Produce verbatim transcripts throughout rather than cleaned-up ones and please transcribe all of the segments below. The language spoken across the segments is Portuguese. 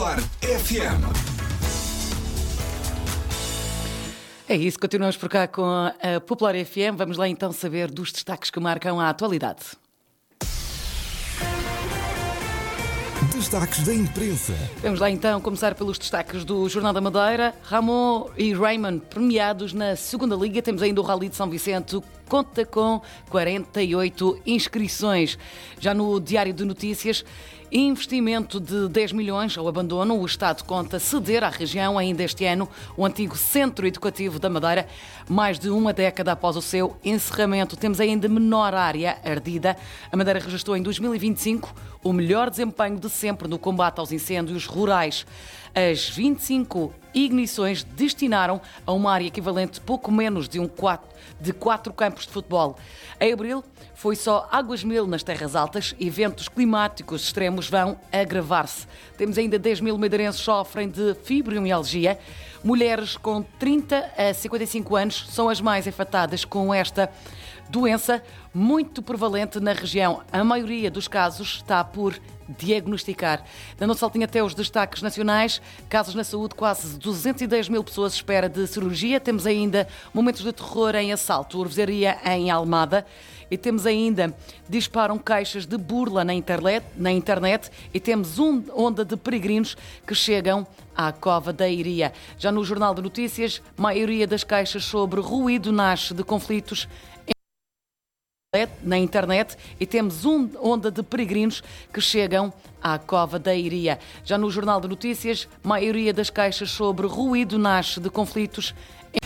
Popular F M. É isso, continuamos por cá com a Popular F M. Vamos lá então saber dos destaques que marcam a atualidade. Destaques da imprensa. Vamos lá então começar pelos destaques do Jornal da Madeira. Ramon e Raymond premiados na segunda Liga. Temos ainda o Rally de São Vicente, conta com quarenta e oito inscrições. Já no Diário de Notícias, investimento de dez milhões ao abandono. O Estado conta ceder à região ainda este ano o antigo Centro Educativo da Madeira, mais de uma década após o seu encerramento. Temos ainda menor área ardida. A Madeira registrou em dois mil e vinte e cinco o melhor desempenho de sempre no combate aos incêndios rurais. As vinte e cinco ignições destinaram a uma área equivalente a pouco menos de, um quatro, de quatro campos de futebol. Em abril, foi só águas mil nas terras altas. Eventos climáticos extremos vão agravar-se. Temos ainda dez mil madeirenses que sofrem de fibromialgia. Mulheres com trinta a cinquenta e cinco anos são as mais afetadas com esta doença, muito prevalente na região. A maioria dos casos está por diagnosticar. Dando um saltinho até os destaques nacionais, casos na saúde, quase duzentos e dez mil pessoas à espera de cirurgia. Temos ainda momentos de terror em assalto, urvesaria em Almada. E temos ainda, disparam caixas de burla na internet, na internet e temos uma onda de peregrinos que chegam à Cova da Iria. Já no Jornal de Notícias, a maioria das caixas sobre ruído nasce de conflitos na internet e temos uma onda de peregrinos que chegam à Cova da Iria. Já no Jornal de Notícias, a maioria das caixas sobre ruído nasce de conflitos.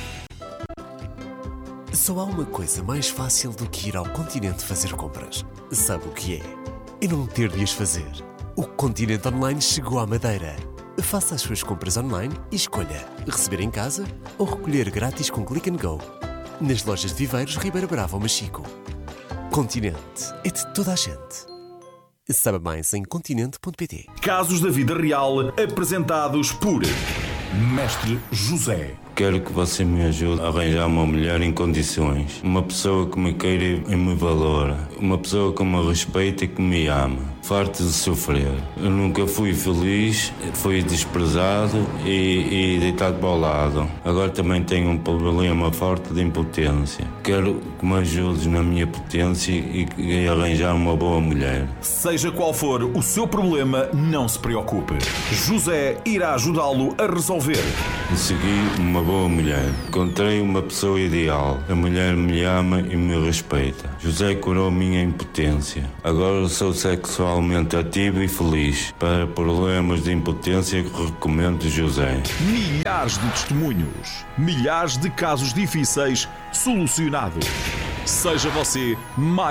Só há uma coisa mais fácil do que ir ao Continente fazer compras. Sabe o que é? E não ter de as fazer. O Continente Online chegou à Madeira. Faça as suas compras online e escolha receber em casa ou recolher grátis com Click and Go. Nas lojas de Viveiros, Ribeira Brava ou Machico. Continente é de toda a gente. Saiba mais em continente ponto pt. Casos da vida real apresentados por Mestre José. Quero que você me ajude a arranjar uma mulher em condições. Uma pessoa que me queira e me valora. Uma pessoa que me respeita e que me ama. Farto de sofrer. Eu nunca fui feliz, fui desprezado e, e deitado para o lado. Agora também tenho um problema forte de impotência. Quero que me ajudes na minha potência e, e arranjar uma boa mulher. Seja qual for o seu problema, não se preocupe. José irá ajudá-lo a resolver. Consegui uma boa mulher. Encontrei uma pessoa ideal. A mulher me ama e me respeita. José curou minha impotência. Agora sou sexualmente ativo e feliz. Para problemas de impotência, recomendo José. Milhares de testemunhos. Milhares de casos difíceis solucionados. Seja você mais...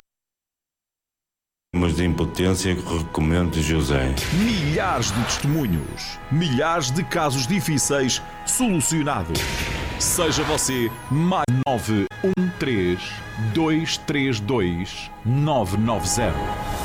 de impotência, recomendo José. Milhares de testemunhos. Milhares de casos difíceis solucionados. Seja você mais nove um três, dois três dois, nove nove zero.